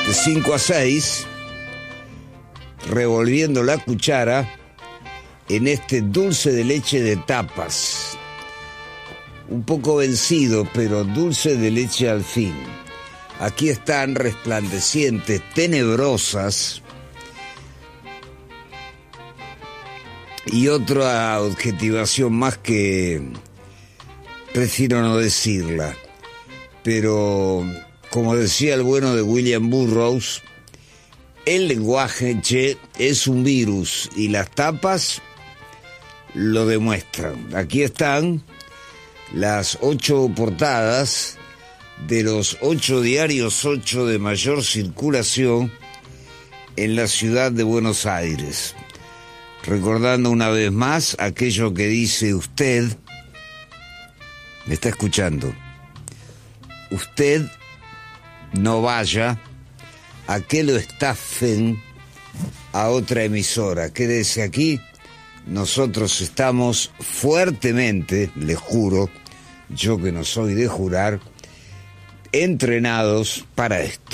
de 5 a 6, revolviendo la cuchara en este dulce de leche de tapas. Un poco vencido, pero dulce de leche al fin. Aquí están resplandecientes, tenebrosas. Y otra adjetivación más que prefiero no decirla. Pero, como decía el bueno de William Burroughs, el lenguaje, es un virus y las tapas lo demuestran. Aquí están las 8 portadas de los 8 diarios 8 de mayor circulación en la ciudad de Buenos Aires. Recordando una vez más aquello que dice usted, me está escuchando, usted no vaya a que lo estafen a otra emisora. Quédese aquí, nosotros estamos fuertemente, le juro, yo que no soy de jurar, entrenados para esto.